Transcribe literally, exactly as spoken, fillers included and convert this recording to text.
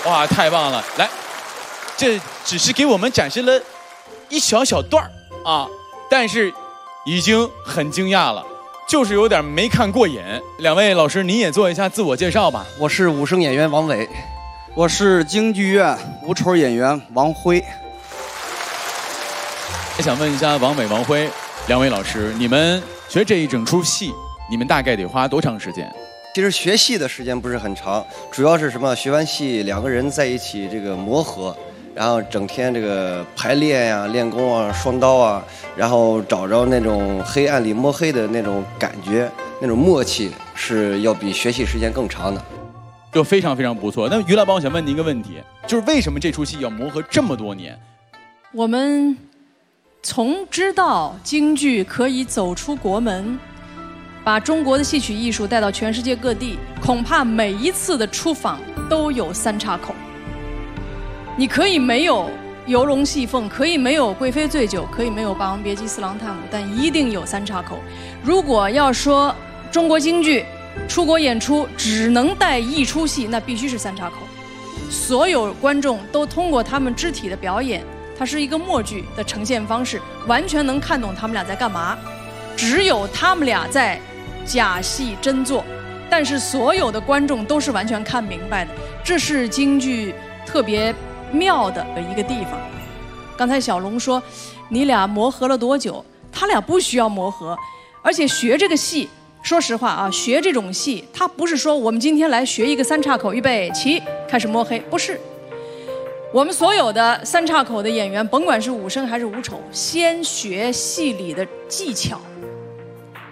哇，太棒了！来，这只是给我们展示了一小小段儿啊，但是已经很惊讶了，就是有点没看过瘾。两位老师，您也做一下自我介绍吧。 我是武生演员王伟， 我是京剧院无丑演员王辉。 也想问一下王伟、王辉两位老师，你们学这一整出戏，你们大概得花多长时间？ 其实学戏的时间不是很长，主要是什么？学完戏两个人在一起这个磨合，然后整天这个排练呀、练功啊、双刀啊，然后找着那种黑暗里摸黑的那种感觉，那种默契是要比学戏时间更长的。 就非常非常不错。那于老板，我想问您一个问题，就是为什么这出戏要磨合这么多年？ 我们从知道京剧可以走出国门，把中国的戏曲艺术带到全世界各地，恐怕每一次的出访都有三岔口。你可以没有游龙戏凤，可以没有贵妃醉酒，可以没有霸王别姬四郎探母，但一定有三岔口。如果要说中国京剧出国演出只能带一出戏，那必须是三岔口。所有观众都通过他们肢体的表演，它是一个默剧的呈现方式，完全能看懂他们俩在干嘛。只有他们俩在假戏真做，但是所有的观众都是完全看明白的，这是京剧特别妙的一个地方。刚才小龙说你俩磨合了多久，他俩不需要磨合，而且学这个戏，说实话啊，学这种戏他不是说我们今天来学一个三岔口，预备起开始摸黑，不是。我们所有的三岔口的演员，甭管是武生还是武丑，先学戏里的技巧，